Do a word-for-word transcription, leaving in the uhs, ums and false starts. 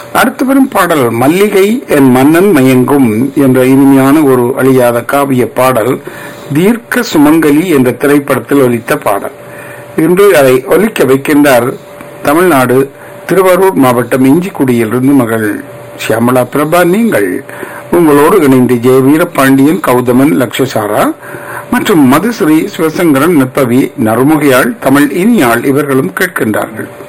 அடுத்து வரும் பாடல் மல்லிகை என் மன்னன் மயங்கும் என்ற இனிமையான ஒரு அழியாத காவிய பாடல் தீர்க்க சுமங்கலி என்ற திரைப்படத்தில் ஒலித்த பாடல். இன்று அதை ஒலிக்க வைக்கின்றார் தமிழ்நாடு திருவாரூர் மாவட்டம் இஞ்சிக்குடியிலிருந்து மகள் சியாமலா பிரபா. நீங்கள் உங்களோடு இணைந்து ஜெய வீரபாண்டியன், கௌதமன், லட்சசாரா மற்றும் மதுஸ்ரீ, சிவசங்கரன், நற்பவி, நறுமுகையாள், தமிழ் இனியாள் இவர்களும் கேட்கின்றார்கள்.